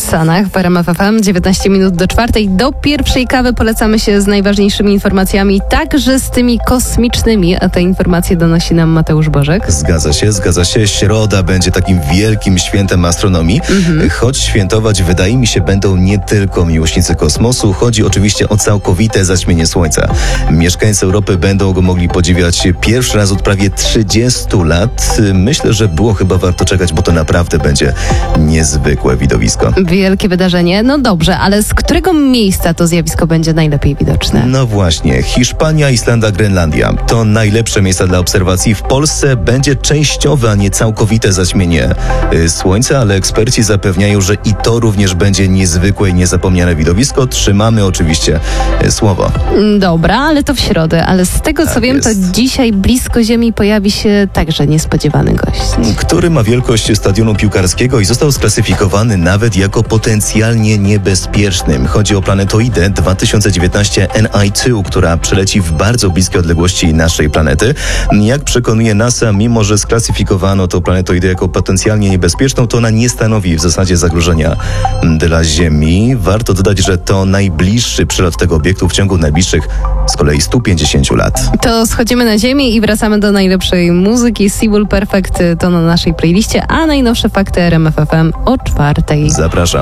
Sanach w RMF FM, 19 minut do 4. Do pierwszej kawy polecamy się z najważniejszymi informacjami, także z tymi kosmicznymi, a te informacje donosi nam Mateusz Bożek. Zgadza się. Środa będzie takim wielkim świętem astronomii, choć świętować wydaje mi się będą nie tylko miłośnicy kosmosu, chodzi oczywiście o całkowite zaćmienie Słońca. Mieszkańcy Europy będą go mogli podziwiać pierwszy raz od prawie 30 lat. Myślę, że było chyba warto czekać, bo to naprawdę będzie niezwykłe widowisko. Wielkie wydarzenie. No dobrze, ale z którego miejsca to zjawisko będzie najlepiej widoczne? No właśnie, Hiszpania, Islandia, Grenlandia to najlepsze miejsca dla obserwacji. W Polsce będzie częściowe, a nie całkowite zaćmienie Słońca, ale eksperci zapewniają, że i to również będzie niezwykłe i niezapomniane widowisko. Trzymamy oczywiście słowo. Dobra, ale to w środę. Ale z tego co wiem, to dzisiaj blisko Ziemi pojawi się także niespodziewany gość. Który ma wielkość stadionu piłkarskiego i został sklasyfikowany nawet jako potencjalnie niebezpiecznym. Chodzi o planetoidę 2019 NI2, która przeleci w bardzo bliskie odległości naszej planety. Jak przekonuje NASA, mimo że sklasyfikowano tą planetoidę jako potencjalnie niebezpieczną, to ona nie stanowi w zasadzie zagrożenia dla Ziemi. Warto dodać, że to najbliższy przelot tego obiektu w ciągu najbliższych z kolei 150 lat. To schodzimy na Ziemię i wracamy do najlepszej muzyki. Civil Perfect to na naszej playliście, a najnowsze fakty RMF FM o 4. Zapraszam.